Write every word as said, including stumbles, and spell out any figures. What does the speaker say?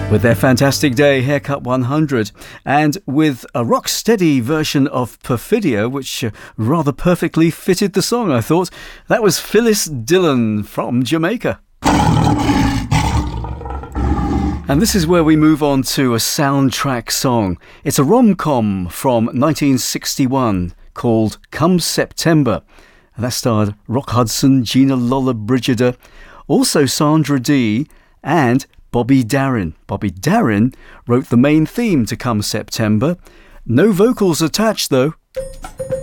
With their Fantastic Day Haircut one hundred, and with a rock-steady version of Perfidia, which uh, rather perfectly fitted the song, I thought. That was Phyllis Dillon from Jamaica. And this is where we move on to a soundtrack song. It's a rom-com from nineteen sixty-one called Come September. And that starred Rock Hudson, Gina Lollobrigida, also Sandra Dee, and Bobby Darin. Bobby Darin wrote the main theme to Come September. No vocals attached though.